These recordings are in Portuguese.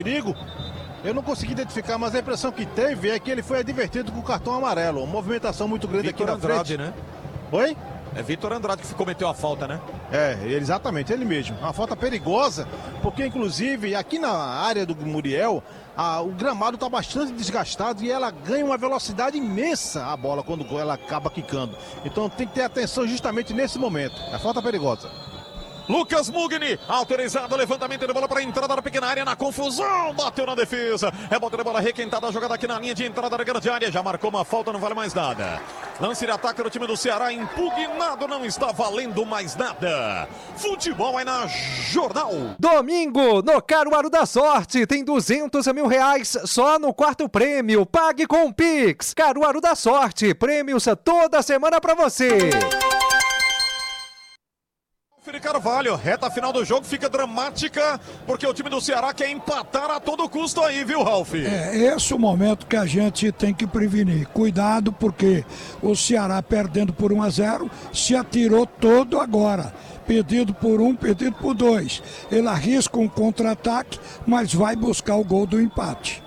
perigo. Eu não consegui identificar, mas a impressão que teve é que ele foi advertido com o cartão amarelo. Uma movimentação muito grande Vitor aqui na Andrade, frente. né? Oi? É Vitor Andrade que cometeu a falta, né? Exatamente, ele mesmo. Uma falta perigosa, porque inclusive aqui na área do Muriel, o gramado está bastante desgastado e ela ganha uma velocidade imensa a bola quando ela acaba quicando. Então tem que ter atenção justamente nesse momento. É falta perigosa. Lucas Mugni, autorizado, levantamento de bola para a entrada da pequena área, na confusão, bateu na defesa, rebote de bola requentada, a jogada aqui na linha de entrada da grande área, já marcou uma falta, não vale mais nada. Lance de ataque do time do Ceará, impugnado, não está valendo mais nada. Futebol é na Jornal. Domingo, no Caruaru da Sorte, tem 200 mil reais só no quarto prêmio, pague com o Pix. Caruaru da Sorte, prêmios toda semana para você. Carvalho, reta final do jogo fica dramática, porque o time do Ceará quer empatar a todo custo aí, viu, Ralf? Esse é o momento que a gente tem que prevenir. Cuidado, porque o Ceará perdendo por 1-0, se atirou todo agora. Perdido por 1, perdido por 2. Ele arrisca um contra-ataque, mas vai buscar o gol do empate.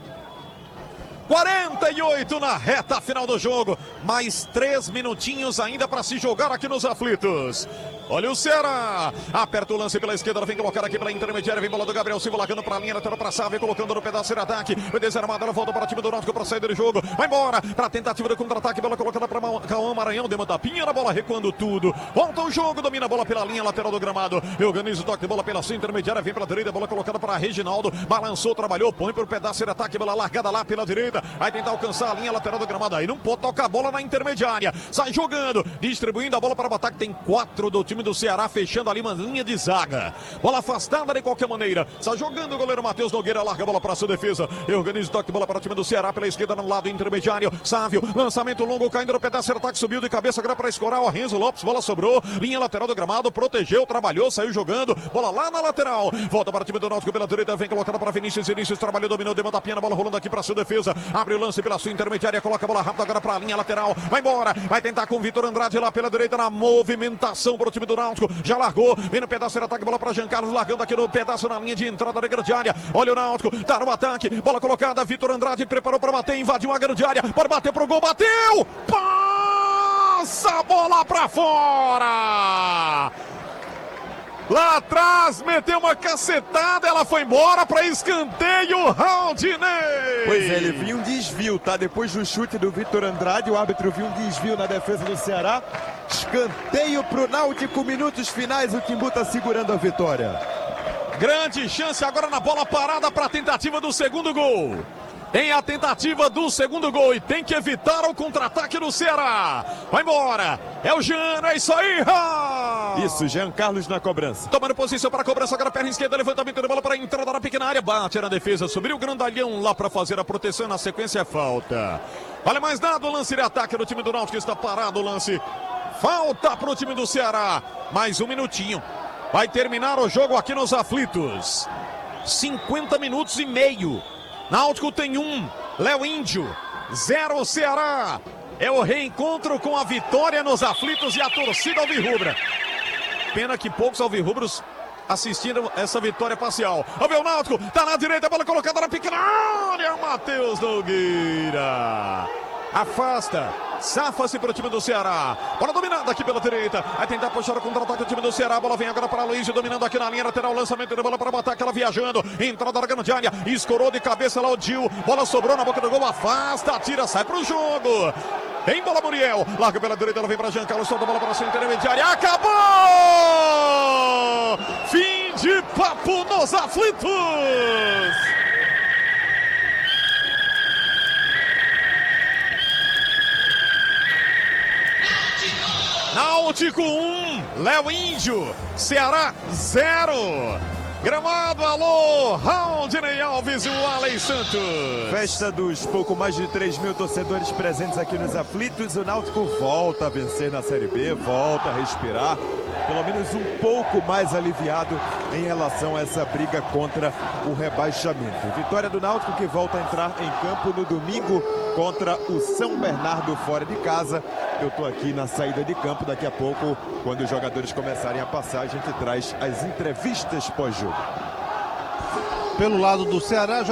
48 na reta final do jogo, mais 3 minutinhos ainda para se jogar aqui nos aflitos. Olha o Ceará, aperta o lance pela esquerda, vem colocar aqui pela intermediária, vem bola do Gabriel Silva, largando para a linha, lateral para Sávio, colocando no pedaço de ataque, foi desarmado, ela volta para o time do Náutico para saída de jogo, vai embora, para a tentativa de contra-ataque, bola colocada para Cauã Maranhão, deu uma tapinha na bola, recuando tudo, volta o jogo, domina a bola pela linha lateral do gramado, organiza o toque de bola pela sua intermediária, vem para a direita, bola colocada para Reginaldo, balançou, trabalhou, põe para o pedaço de ataque, bola largada lá pela direita, vai tentar alcançar a linha lateral do gramado, aí não pode tocar a bola na intermediária, sai jogando, distribuindo a bola para o ataque, tem 4 do time do Ceará, fechando ali uma linha de zaga. Bola afastada de qualquer maneira. Está jogando o goleiro Matheus Nogueira. Larga a bola para a sua defesa. Organiza o toque de bola para o time do Ceará. Pela esquerda no lado intermediário. Sávio. Lançamento longo caindo no pedaço. Ataque subiu de cabeça agora para escorar o Renzo Lopes. Bola sobrou. Linha lateral do gramado. Protegeu. Trabalhou. Saiu jogando. Bola lá na lateral. Volta para o time do Náutico pela direita. Vem colocada para Vinícius. Vinícius trabalhou. Dominou. Demanda a pena. Bola rolando aqui para a sua defesa. Abre o lance pela sua intermediária. Coloca a bola rápida agora para a linha lateral. Vai embora. Vai tentar com o Vitor Andrade lá pela direita. Na movimentação para o time do Náutico. Já largou. Vem no pedaço de ataque, bola para Jean Carlos, largando aqui no pedaço na linha de entrada da grande área. Olha o Náutico, tá no ataque, bola colocada, Vitor Andrade preparou para bater, invadiu a grande área, pode bater pro gol, bateu! Passa a bola para fora! Lá atrás, meteu uma cacetada, ela foi embora para escanteio, Raudinei! Pois é, ele viu um desvio, tá? Depois do chute do Vitor Andrade, o árbitro viu um desvio na defesa do Ceará. Escanteio pro Náutico, minutos finais, o Timbu tá segurando a vitória. Grande chance agora na bola parada para a tentativa do segundo gol. Tem a tentativa do segundo gol e tem que evitar o contra-ataque do Ceará. Vai embora. É o Jean, é isso aí. Isso, Jean Carlos na cobrança. Tomando posição para a cobrança, agora perna esquerda, levantamento de bola para a entrada na pequena área. Bate na defesa, subiu o grandalhão lá para fazer a proteção, na sequência é falta. Olha mais nada, o lance de ataque do time do Náutico, está parado o lance. Falta para o time do Ceará. Mais um minutinho. Vai terminar o jogo aqui nos aflitos. 50 minutos e meio. Náutico tem 1, Léo Índio, 0 Ceará. É o reencontro com a vitória nos aflitos e a torcida alvirrubra. Pena que poucos alvirrubros assistiram essa vitória parcial. Olha o ver o Náutico, tá na direita, bola colocada na pequena área, Matheus Nogueira. Afasta, safa-se para o time do Ceará. Bola dominada aqui pela direita. Vai tentar puxar o contra-ataque do time do Ceará. Bola vem agora para Luiz, dominando aqui na linha lateral. Lançamento de bola para o ataque, ela viajando. Entrada da grande área. Escorou de cabeça lá o Dil. Bola sobrou na boca do gol. Afasta, tira, sai para o jogo. Tem bola Muriel. Larga pela direita, ela vem para Jean Carlos. Solta a bola para a sua intermediária. Acabou! Fim de papo nos aflitos. Náutico 1, Léo Índio, Ceará 0. Gramado, alô, Raudinei Alves e o Alen Santos. Festa dos pouco mais de 3 mil torcedores presentes aqui nos aflitos. O Náutico volta a vencer na Série B, volta a respirar. Pelo menos um pouco mais aliviado em relação a essa briga contra o rebaixamento. Vitória do Náutico que volta a entrar em campo no domingo contra o São Bernardo fora de casa. Eu estou aqui na saída de campo. Daqui a pouco, quando os jogadores começarem a passar, a gente traz as entrevistas pós-jogo. Pelo lado do Ceará...